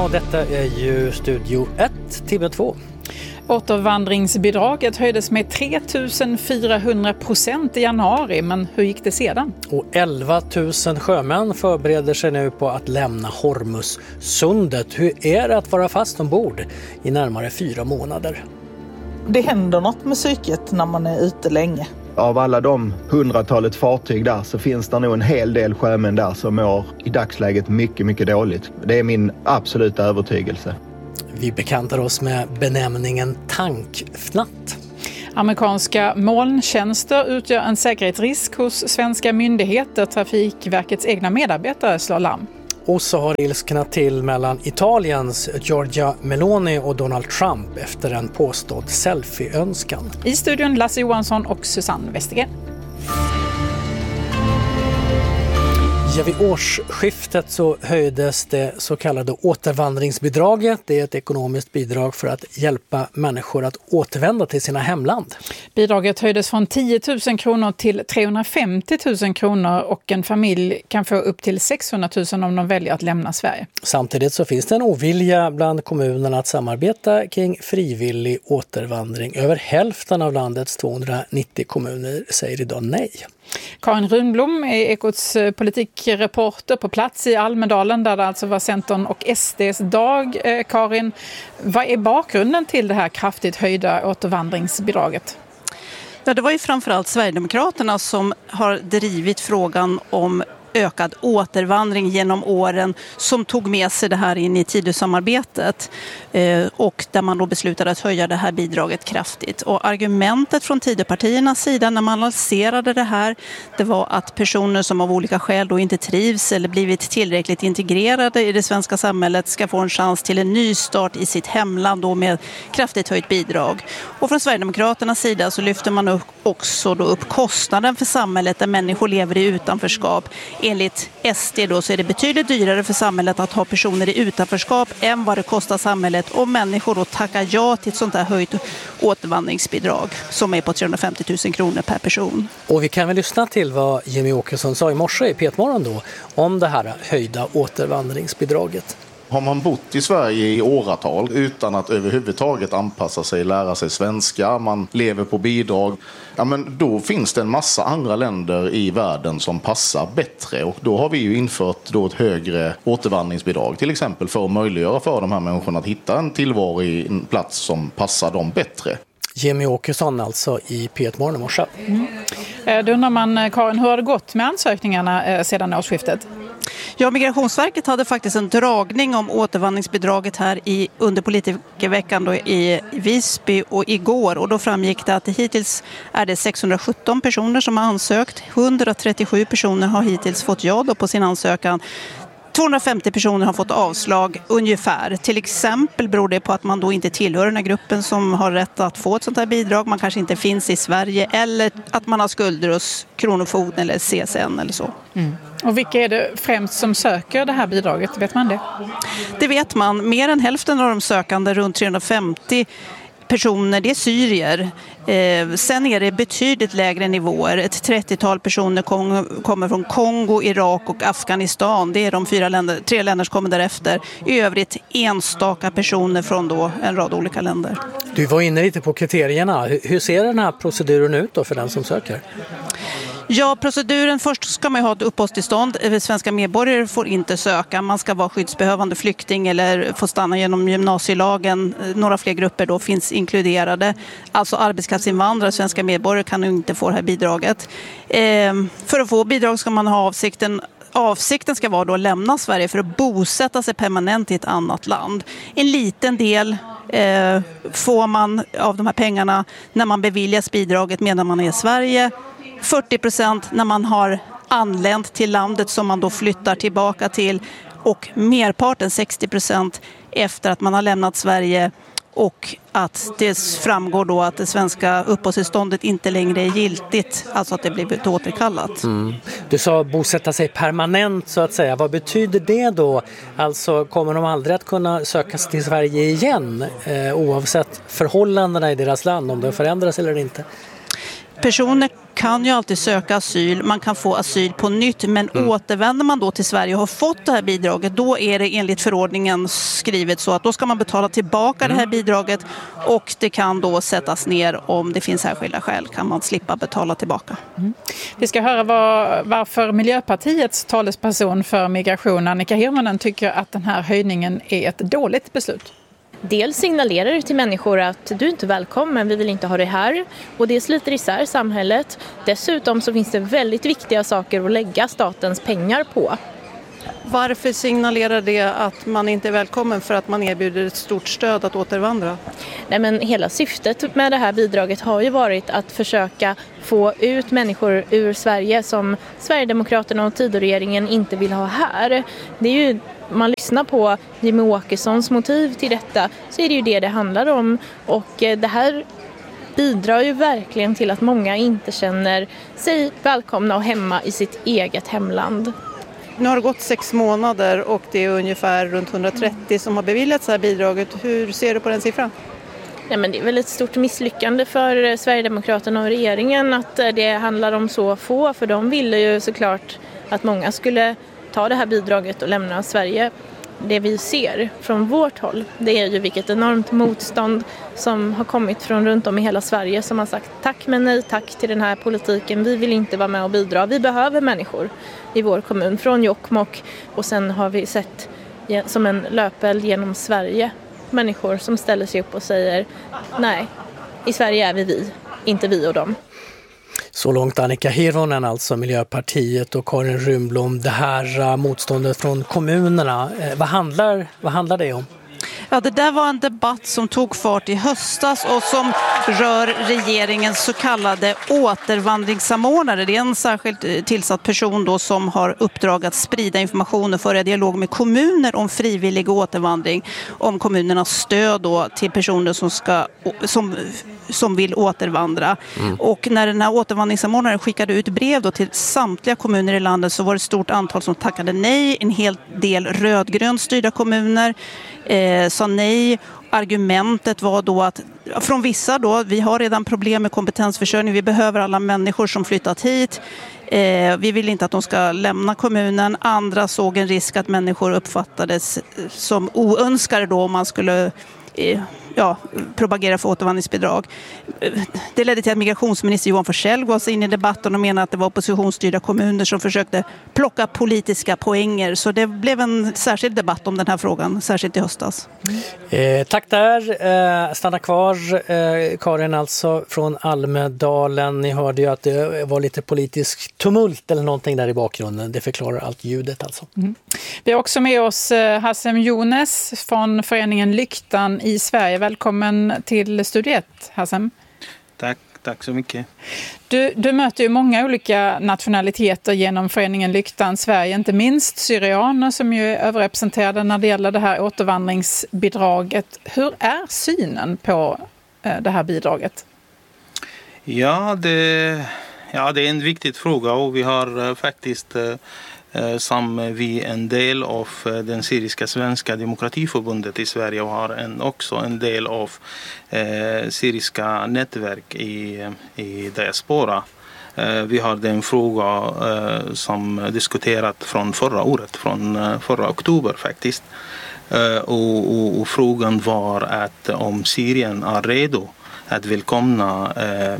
och detta är ju Studio ett, T V två. Återvandringsbidraget höjdes med tre tusen fyrahundra procent i januari, men hur gick det sedan? Och elva tusen sjömän förbereder sig nu på att lämna Hormuzsundet. Hur är det att vara fast ombord i närmare fyra månader? Det händer något med psyket när man är ute länge. Av alla de hundratalet fartyg där så finns det nog en hel del sjömän där som mår i dagsläget mycket, mycket dåligt. Det är min absoluta övertygelse. Vi bekantar oss med benämningen tankfnatt. Amerikanska molntjänster utgör en säkerhetsrisk hos svenska myndigheter. Trafikverkets egna medarbetare slår larm. Och så har ilsknat till mellan Italiens Giorgia Meloni och Donald Trump efter en påstådd selfie-önskan. I studion Lasse Johansson och Susanne Westergren. Ja, vid årsskiftet så höjdes det så kallade återvandringsbidraget. Det är ett ekonomiskt bidrag för att hjälpa människor att återvända till sina hemland. Bidraget höjdes från tio tusen kronor till trehundrafemtio tusen kronor och en familj kan få upp till sexhundra tusen om de väljer att lämna Sverige. Samtidigt så finns det en ovilja bland kommunerna att samarbeta kring frivillig återvandring. Över hälften av landets tvåhundranittio kommuner säger idag nej. Karin Runblom är Ekots politikreporter på plats i Almedalen där det alltså var Centern och S D:s dag. Karin, vad är bakgrunden till det här kraftigt höjda återvandringsbidraget? Ja, det var ju framförallt Sverigedemokraterna som har drivit frågan om ökad återvandring genom åren som tog med sig det här in i Tidösamarbetet eh, och där man då beslutade att höja det här bidraget kraftigt. Och argumentet från Tidöpartiernas sida när man lanserade det här, det var att personer som av olika skäl då inte trivs eller blivit tillräckligt integrerade i det svenska samhället ska få en chans till en ny start i sitt hemland då med kraftigt höjt bidrag. Och från Sverigedemokraternas sida så lyfter man upp också då upp kostnaden för samhället där människor lever i utanförskap. Enligt S D då så är det betydligt dyrare för samhället att ha personer i utanförskap än vad det kostar samhället om människor då tackar ja till ett sånt här höjt återvandringsbidrag som är på trehundrafemtio tusen kronor per person. Och vi kan väl lyssna till vad Jimmy Åkesson sa i morse i P ett Morgon då om det här höjda återvandringsbidraget. Har man bott i Sverige i åratal utan att överhuvudtaget anpassa sig, lära sig svenska, man lever på bidrag, ja men då finns det en massa andra länder i världen som passar bättre och då har vi ju infört då ett högre återvandringsbidrag till exempel för att möjliggöra för de här människorna att hitta en tillvaro i en plats som passar dem bättre. Jimmy Åkesson alltså i P ett Morgon i morse. Mm. Då undrar man, Karin, hur har det gått med ansökningarna sedan årsskiftet? Ja, Migrationsverket hade faktiskt en dragning om återvandringsbidraget här i, under politikerveckan då i Visby och igår. Och då framgick det att det hittills är det sexhundrasjutton personer som har ansökt. etthundratrettiosju personer har hittills fått ja då på sin ansökan. tvåhundrafemtio personer har fått avslag ungefär. Till exempel beror det på att man då inte tillhör den här gruppen som har rätt att få ett sånt här bidrag. Man kanske inte finns i Sverige eller att man har skulder hos Kronofogden eller C S N eller så. Mm. Och vilka är det främst som söker det här bidraget? Vet man det? Det vet man. Mer än hälften av de sökande, runt trehundrafemtio personer, det är syrier. Eh, sen är det betydligt lägre nivåer. Ett trettiotal personer kom, kommer från Kongo, Irak och Afghanistan. Det är de fyra länder, tre länder som kommer därefter. I övrigt enstaka personer från då en rad olika länder. Du var inne lite på kriterierna. Hur ser den här proceduren ut då för den som söker? Ja, proceduren, först ska man ju ha ett uppehållstillstånd. Svenska medborgare får inte söka. Man ska vara skyddsbehövande flykting eller få stanna genom gymnasielagen. Några fler grupper då finns inkluderade. Alltså arbetskraftsinvandrare, svenska medborgare kan ju inte få det här bidraget. Eh, för att få bidrag ska man ha avsikten Avsikten ska vara då att lämna Sverige för att bosätta sig permanent i ett annat land. En liten del eh, får man av de här pengarna när man beviljas bidraget medan man är i Sverige. fyrtio procent när man har anlänt till landet som man då flyttar tillbaka till och merparten sextio procent efter att man har lämnat Sverige och att det framgår då att det svenska uppehållstillståndet inte längre är giltigt, alltså att det blivit återkallat. Mm. Du sa bosätta sig permanent så att säga. Vad betyder det då? Alltså kommer de aldrig att kunna söka sig till Sverige igen eh, oavsett förhållandena i deras land, om de förändras eller inte? personer kan ju alltid söka asyl, man kan få asyl på nytt, men mm. återvänder man då till Sverige och har fått det här bidraget, då är det enligt förordningen skrivet så att då ska man betala tillbaka mm. det här bidraget, och det kan då sättas ner om det finns särskilda skäl, kan man slippa betala tillbaka. Mm. Vi ska höra var, varför Miljöpartiets talesperson för migration, Annika Hirvonen, tycker att den här höjningen är ett dåligt beslut. Dels signalerar du till människor att du inte är välkommen, vi vill inte ha det här. Och det sliter isär samhället. Dessutom så finns det väldigt viktiga saker att lägga statens pengar på. Varför signalerar det att man inte är välkommen för att man erbjuder ett stort stöd att återvandra? Nej, men hela syftet med det här bidraget har ju varit att försöka få ut människor ur Sverige som Sverigedemokraterna och Tidöregeringen inte vill ha här. Det är ju, man lyssnar på Jimmie Åkessons motiv till detta, så är det ju det det handlar om. Och det här bidrar ju verkligen till att många inte känner sig välkomna och hemma i sitt eget hemland. Nu har det gått sex månader och det är ungefär runt hundratrettio som har beviljats det här bidraget. Hur ser du på den siffran? Ja, men det är väl ett stort misslyckande för Sverigedemokraterna och regeringen att det handlar om så få. För de ville ju såklart att många skulle ta det här bidraget och lämna Sverige. Det vi ser från vårt håll, det är ju vilket enormt motstånd som har kommit från runt om i hela Sverige som har sagt tack men nej tack till den här politiken. Vi vill inte vara med och bidra. Vi behöver människor i vår kommun från Jokkmokk, och sen har vi sett som en löpeld genom Sverige människor som ställer sig upp och säger nej, i Sverige är vi vi, inte vi och dem. Så långt Annika Hirvonen, alltså Miljöpartiet, och Karin Rymblom. Det här motståndet från kommunerna, eh, vad, handlar, vad handlar det om? Ja, det där var en debatt som tog fart i höstas och som rör regeringens så kallade återvandringssamordnare. Det är en särskilt tillsatt person då som har uppdrag att sprida information och föra dialog med kommuner om frivillig återvandring, om kommunernas stöd då till personer som, ska, som, som vill återvandra. Mm. Och när den här återvandringssamordnaren skickade ut brev då till samtliga kommuner i landet så var det ett stort antal som tackade nej. En hel del rödgrönt styrda kommuner eh, sa nej. Argumentet var då att från vissa då, vi har redan problem med kompetensförsörjning, vi behöver alla människor som flyttat hit. Eh, vi vill inte att de ska lämna kommunen. Andra såg en risk att människor uppfattades som oönskade då om man skulle eh, ja, propagera för återvandringsbidrag. Det ledde till att migrationsminister Johan Forssell gav sig in i debatten och menade att det var oppositionsstyrda kommuner som försökte plocka politiska poänger. Så det blev en särskild debatt om den här frågan, särskilt i höstas. Mm. Eh, tack där. Eh, stanna kvar, eh, Karin, alltså från Almedalen. Ni hörde ju att det var lite politisk tumult eller någonting där i bakgrunden. Det förklarar allt ljudet alltså. Mm. Vi har också med oss eh, Hassem Younes från föreningen Lyktan i Sverige. Välkommen till Studio ett, Hassem. Tack, tack så mycket. Du, du möter ju många olika nationaliteter genom föreningen Lyktan Sverige, inte minst syrianer som ju är överrepresenterade när det gäller det här återvandringsbidraget. Hur är synen på eh, det här bidraget? Ja det, ja, det är en viktig fråga och vi har uh, faktiskt uh, som vi är en del av den syriska svenska demokratiförbundet i Sverige och har en, också en del av eh, syriska nätverk i, i diaspora. Eh, vi har den fråga eh, som diskuterat från förra året, från eh, förra oktober faktiskt. Eh, och, och, och frågan var att om Syrien är redo att välkomna eh,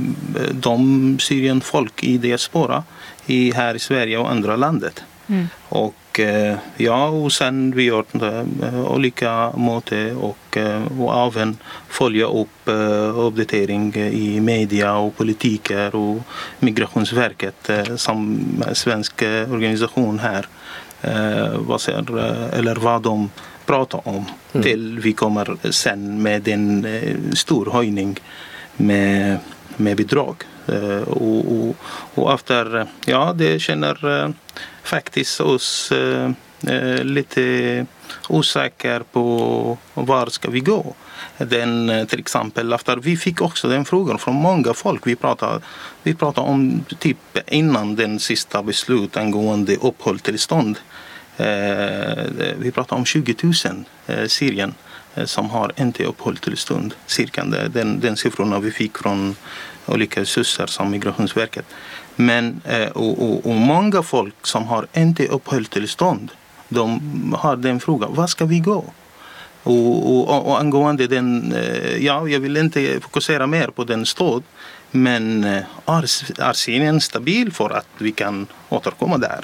de Syrien folk i diaspora i, här i Sverige och andra landet. Mm. Och eh, ja, och sen vi gjort eh, olika möten och, eh, och även följa upp eh, uppdatering i media och politiker och Migrationsverket eh, som svensk organisation här eh, vad säger, eller vad de pratar om mm. till vi kommer sen med en eh, stor höjning med, med bidrag. Uh, och, och, och efter, ja det känner uh, faktiskt oss uh, uh, lite osäker på var ska vi gå. Den, uh, till exempel efter vi fick också den frågan från många folk. Vi pratar, vi pratar om typ innan den sista beslut angående uppehållstillstånd. Vi pratar om tjugo tusen Syrien som har inte uppehållstillstånd. Cirka den, den siffrorna vi fick från olika syssar som Migrationsverket. Men och, och, och många folk som har inte uppehållstillstånd, de har den frågan, vad ska vi gå? Och, och, och angående den, ja, jag vill inte fokusera mer på den stad, men är, är Syrien stabil för att vi kan återkomma där?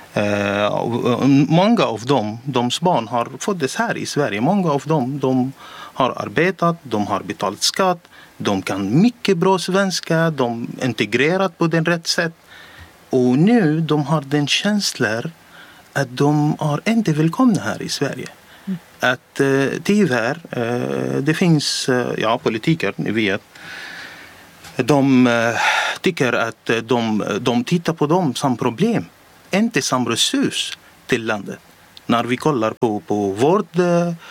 Uh, många av dem, de barn har föddes här i Sverige. Många av dem, de har arbetat, de har betalat skatt, de kan mycket bra svenska, de är integrerat på den rätt sätt. Och nu de har den känslan att de är inte välkomna här i Sverige. Mm. Att uh, tyvärr, uh, det finns, uh, ja, politiker, ni vet, de uh, tycker att de, de tittar på dem som problem. Inte som resurs till landet. När vi kollar på, på vård,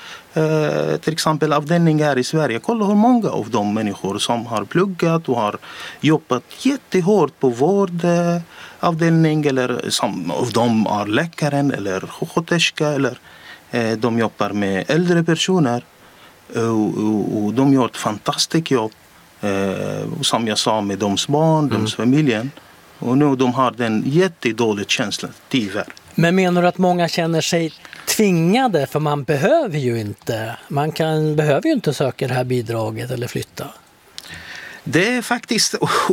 eh, till exempel avdelningar i Sverige, kolla hur många av de människor som har pluggat och har jobbat jättehårt på vårdavdelning, eh, eller som av dem är läkaren eller sjuksköterska, eller eh, de jobbar med äldre personer och, och, och de gör ett fantastiskt jobb, eh, som jag sa, med deras barn, mm. deras familjen. Och nu de har den jättedålig känslan, tyvärr. Men menar du att många känner sig tvingade, för man behöver ju inte, man kan, behöver ju inte söka det här bidraget eller flytta? Det är faktiskt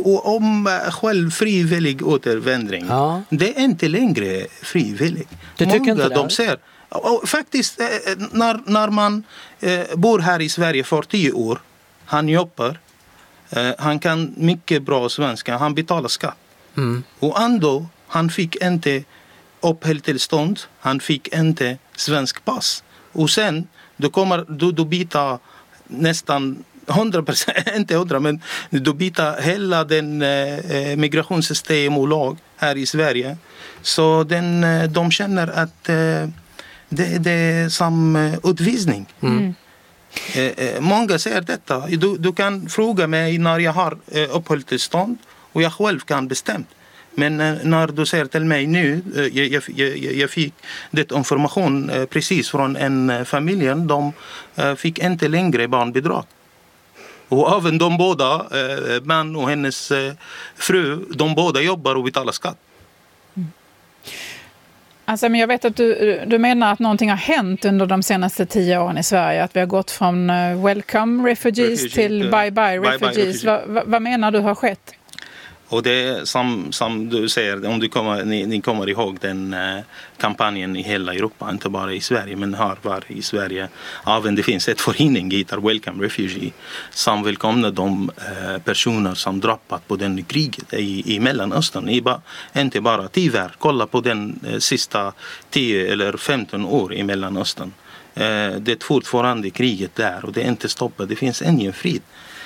om själv frivillig återvändning. Ja. Det är inte längre frivillig. Du tycker många, inte det? De ser, och faktiskt, när, när man bor här i Sverige för tio år, han jobbar, han kan mycket bra svenska, han betalar skatt. Mm. Och ändå, han fick inte uppehållstillstånd, han fick inte svensk pass. Och sen, då kommer du, du byta nästan hundra procent, inte hundra, men du byta hela den eh, migrationssystem och lag här i Sverige. Så den, de känner att eh, det, det är som eh, utvisning. Mm. Eh, eh, många säger detta. Du, du kan fråga mig när jag har eh, uppehållstillstånd. Och jag själv kan bestämt. Men när du säger till mig nu, jag, jag, jag, jag fick det information precis från en familj, de fick inte längre barnbidrag. Och även de båda, man och hennes fru, de båda jobbar och betalar skatt. Mm. Alltså, men jag vet att du, du menar att någonting har hänt under de senaste tio åren i Sverige. Att vi har gått från welcome refugees Refugee, till bye bye refugees. Bye bye refugee. Va, va, vad menar du har skett? Och det är som, som du säger, om du kommer, ni, ni kommer ihåg den eh, kampanjen i hela Europa, inte bara i Sverige, men har varit i Sverige. Även det finns ett förening, heter Welcome Refugee, som välkomnar de eh, personer som drabbat på den kriget i, i Mellanöstern. I ba, inte bara tyvärr, kolla på den eh, sista tio eller femton år i Mellanöstern. Eh, det är fortfarande kriget där och det är inte stoppat, det finns ingen frid.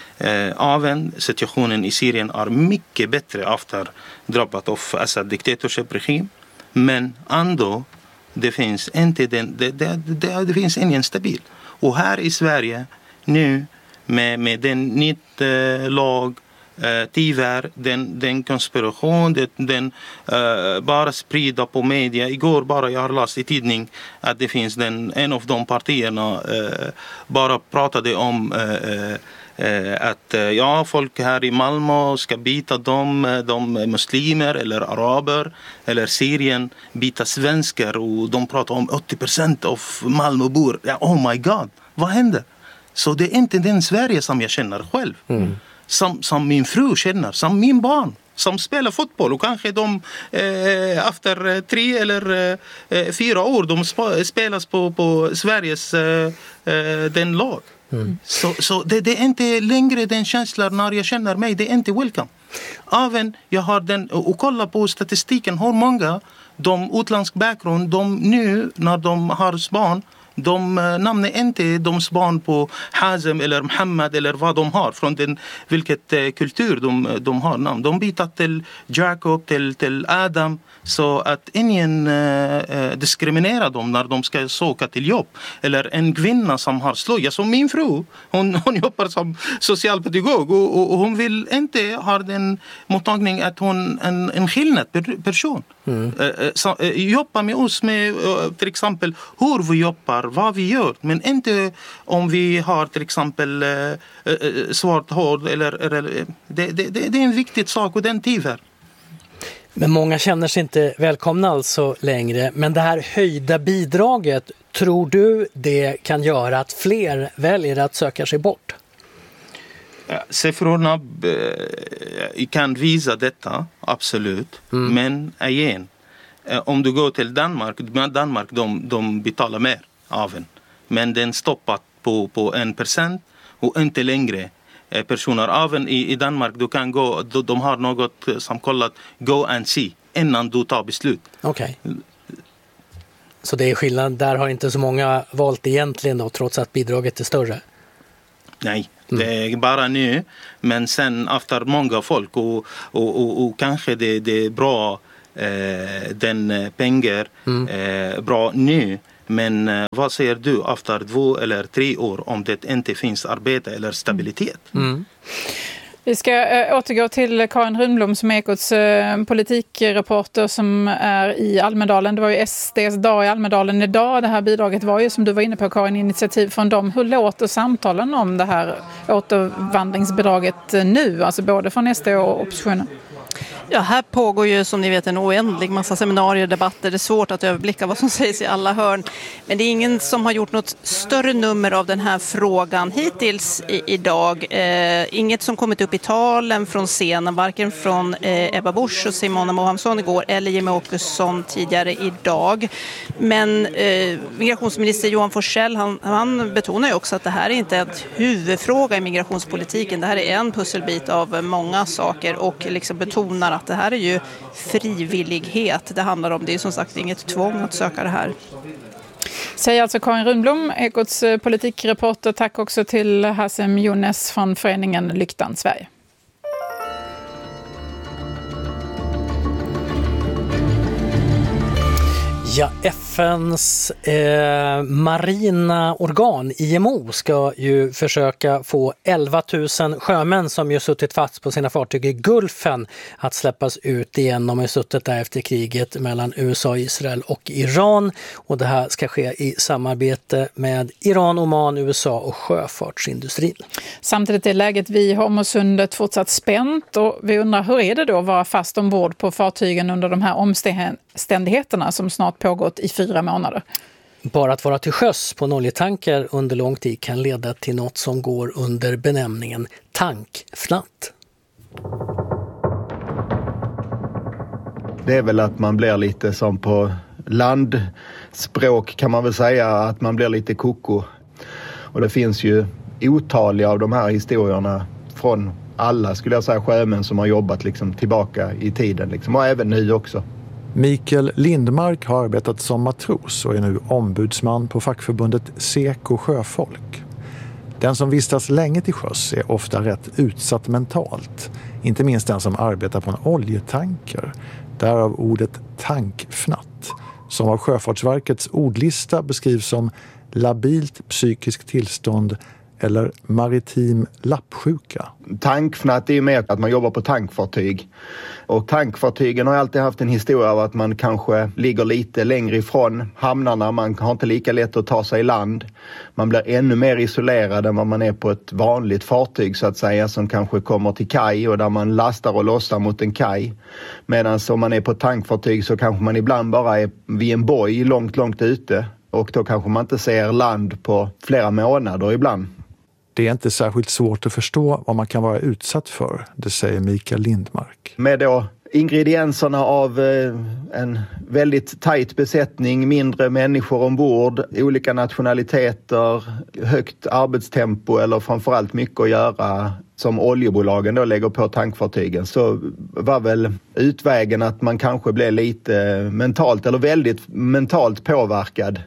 Även situationen i Syrien är mycket bättre efter drabbat av Assad diktatorship-regim. Men ändå, det finns inte den, det, det, det, det finns ingen stabil. Och här i Sverige, nu med, med den nytt eh, lag, eh, tyvärr, den, den konspiration, den, den eh, bara sprida på media. Igår bara jag har läst i tidning att det finns den, en av de partierna eh, bara pratade om eh, att ja, folk här i Malmö ska byta dem, de muslimer eller araber eller Syrien, byta svenskar, och de pratar om åttio procent av Malmöbor. Ja, oh my god, vad händer? Så det är inte den Sverige som jag känner själv. Mm. Som, som min fru känner, som min barn. Som spelar fotboll, och kanske de eh, efter tre eller eh, fyra år de sp- spelas på, på Sveriges eh, den lag. Mm. Så, så det, det är inte längre den känslan när jag känner mig, det är inte welcome. Även jag har den, och kolla på statistiken hur många de utländsk bakgrund, de nu när de har barn, de namnar inte deras barn på Hazem eller Mohammed eller vad de har från den, vilket eh, kultur de, de har namn. De byter till Jacob, till, till Adam, så att ingen eh, diskriminerar dem när de ska söka till jobb. Eller en kvinna som har slöja, som min fru, hon, hon jobbar som socialpedagog och, och, och hon vill inte ha den mottagning att hon är en, en skillnad person. Mm. Eh, så, eh, jobba med oss med eh, till exempel hur vi jobbar, vad vi gör, men inte om vi har till exempel eh, eh, svart hår eller, eller det, det, det, det är en viktig sak och den tyvärr. Men många känner sig inte välkomna alltså längre. Men det här höjda bidraget, tror du det kan göra att fler väljer att söka sig bort? Siffrorna kan visa detta, absolut. Mm. Men igen, om du går till Danmark, Danmark de, de betalar mer av en. Men den stoppat på, på en procent och inte längre. Personer även i, i Danmark, du kan gå, de, de har något som kallat go and see innan du tar beslut. Okej. Okay. Så det är skillnad, där har inte så många valt egentligen då, trots att bidraget är större? Nej, mm. det är bara nu, men sen efter många folk och, och, och, och kanske det, det är bra eh, den pengar mm. eh, bra nu. Men eh, vad säger du efter två eller tre år om det inte finns arbete eller stabilitet? Mm. Vi ska äh, återgå till Karin Rundblom som är Ekots äh, politikreporter som är i Almedalen. Det var ju S D:s dag i Almedalen idag. Det här bidraget var ju, som du var inne på Karin, initiativ från dem. Hur låter samtalen om det här återvandringsbidraget nu? Alltså både från S D och oppositionen? Ja, här pågår ju som ni vet en oändlig massa seminarier och debatter. Det är svårt att överblicka vad som sägs i alla hörn. Men det är ingen som har gjort något större nummer av den här frågan hittills i, idag. Eh, inget som kommit upp i talen från scenen, varken från eh, Ebba Busch och Simona Mohamsson igår eller Jimmie Åkesson tidigare idag. Men eh, migrationsminister Johan Forssell, han, han betonar ju också att det här är inte en huvudfråga i migrationspolitiken. Det här är en pusselbit av många saker och liksom betonar att det här är ju frivillighet det handlar om. Det är som sagt inget tvång att söka det här. Säger alltså Karin Rundblom, Ekots politikreporter. Tack också till Hazem Younes från föreningen Lyktan Sverige. Ja, F N:s eh, marina organ I M O ska ju försöka få elva tusen sjömän som ju suttit fast på sina fartyg i Gulfen att släppas ut igen. De har ju suttit där efter kriget mellan U S A, Israel och Iran, och det här ska ske i samarbete med Iran, Oman, U S A och sjöfartsindustrin. Samtidigt är läget vid Hormuzsundet fortsatt spänt och vi undrar, hur är det då att vara fast ombord på fartygen under de här omständigheterna som snart pågått i fyra månader? Bara att vara till sjöss på en oljetanker under lång tid kan leda till något som går under benämningen tankfnatt. Det är väl att man blir lite som på landspråk kan man väl säga, att man blir lite koko. Och det finns ju otaliga av de här historierna från alla, skulle jag säga, sjömän som har jobbat liksom tillbaka i tiden liksom, och även nu också. Mikael Lindmark har arbetat som matros och är nu ombudsman på fackförbundet Seko Sjöfolk. Den som vistas länge till sjöss är ofta rätt utsatt mentalt. Inte minst den som arbetar på en oljetanker. Därav ordet tankfnatt, som av Sjöfartsverkets ordlista beskrivs som labilt psykiskt tillstånd eller maritim lappsjuka. Tankfnatt är ju mer att man jobbar på tankfartyg. Och tankfartygen har alltid haft en historia av att man kanske ligger lite längre ifrån hamnarna. Man har inte lika lätt att ta sig i land. Man blir ännu mer isolerad än vad man är på ett vanligt fartyg så att säga, som kanske kommer till kaj och där man lastar och lossar mot en kaj. Medan om man är på ett tankfartyg så kanske man ibland bara är vid en boj långt, långt ute. Och då kanske man inte ser land på flera månader ibland. Det är inte särskilt svårt att förstå vad man kan vara utsatt för, det säger Mikael Lindmark. Med då ingredienserna av en väldigt tajt besättning, mindre människor ombord, olika nationaliteter, högt arbetstempo eller framförallt mycket att göra som oljebolagen då lägger på tankfartygen, så var väl utvägen att man kanske blev lite mentalt eller väldigt mentalt påverkad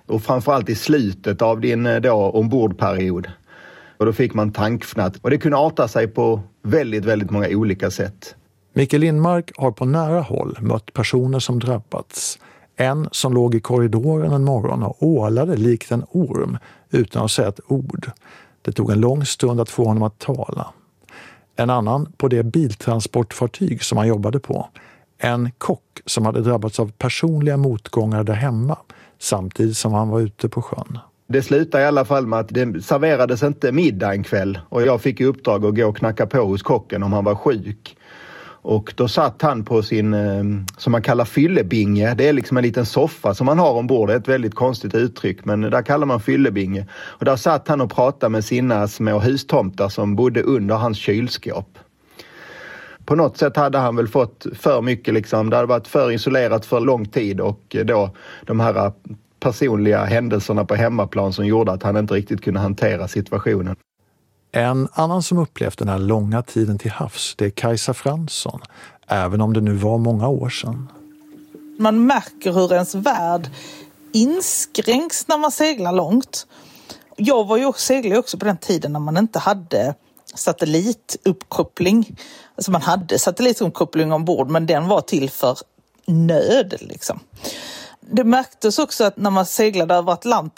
Och framförallt i slutet av din då ombordperiod. Och då fick man tankfnatt. Och det kunde arta sig på väldigt, väldigt många olika sätt. Micke Lindmark har på nära håll mött personer som drabbats. En som låg i korridoren en morgon och ålade likt en orm utan att säga ett ord. Det tog en lång stund att få honom att tala. En annan på det biltransportfartyg som han jobbade på. En kock som hade drabbats av personliga motgångar där hemma samtidigt som han var ute på sjön. Det slutade i alla fall med att det serverades inte middag en kväll och jag fick i uppdrag att gå och knacka på hos kocken om han var sjuk. Och då satt han på sin, som man kallar fyllebinge. Det är liksom en liten soffa som man har ombord. Det är ett väldigt konstigt uttryck, men där kallar man fyllebinge. Och där satt han och pratade med sina små hustomtar som bodde under hans kylskåp. På något sätt hade han väl fått för mycket, liksom. Det hade varit för isolerat för lång tid och då de här personliga händelserna på hemmaplan som gjorde att han inte riktigt kunde hantera situationen. En annan som upplevt den här långa tiden till havs, det är Kajsa Fransson, även om det nu var många år sedan. Man märker hur ens värld inskränks när man seglar långt. Jag var ju seglade också på den tiden när man inte hade satellituppkoppling. Alltså man hade satellituppkoppling ombord, men den var till för nöd liksom. Det märktes också att när man seglade över Atlanten